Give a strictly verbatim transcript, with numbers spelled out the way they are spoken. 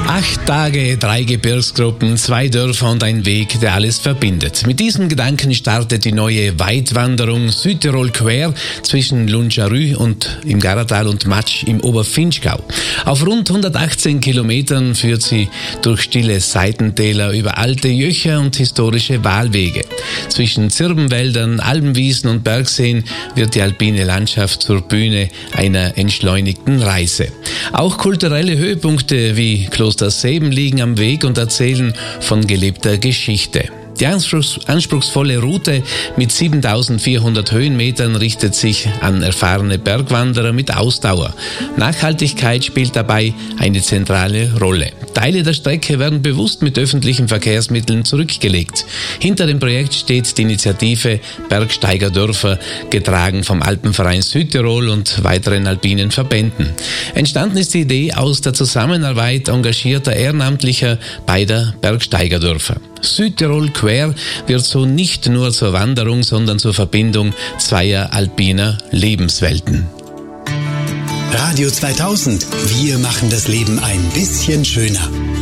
Acht Tage, drei Gebirgsgruppen, zwei Dörfer und ein Weg, der alles verbindet. Mit diesem Gedanken startet die neue Weitwanderung Südtirol quer zwischen Lundscharü und im Garratal und Matsch im Oberfinchgau. Auf rund hundertachtzehn Kilometern führt sie durch stille Seitentäler über alte Jöcher und historische Wahlwege. Zwischen Zirbenwäldern, Almwiesen und Bergseen wird die alpine Landschaft zur Bühne einer entschleunigten Reise. Auch kulturelle Höhepunkte wie Kloster Seben liegen am Weg und erzählen von gelebter Geschichte. Die anspruchsvolle Route mit siebentausendvierhundert Höhenmetern richtet sich an erfahrene Bergwanderer mit Ausdauer. Nachhaltigkeit spielt dabei eine zentrale Rolle. Teile der Strecke werden bewusst mit öffentlichen Verkehrsmitteln zurückgelegt. Hinter dem Projekt steht die Initiative Bergsteigerdörfer, getragen vom Alpenverein Südtirol und weiteren alpinen Verbänden. Entstanden ist die Idee aus der Zusammenarbeit engagierter Ehrenamtlicher beider Bergsteigerdörfer. Südtirol quer wird so nicht nur zur Wanderung, sondern zur Verbindung zweier alpiner Lebenswelten. Radio zweitausend. Wir machen das Leben ein bisschen schöner.